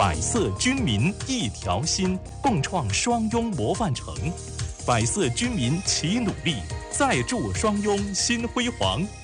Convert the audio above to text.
百色军民一条心，共创双拥模范城。百色军民齐努力，再铸双拥新辉煌。